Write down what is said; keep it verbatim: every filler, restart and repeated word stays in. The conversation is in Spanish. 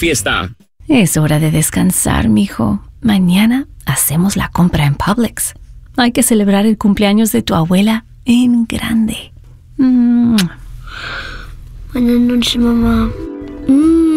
fiesta. Es hora de descansar, mijo. Mañana hacemos la compra en Publix. Hay que celebrar el cumpleaños de tu abuela en grande. Mm. Buenas noches, mamá. Mm.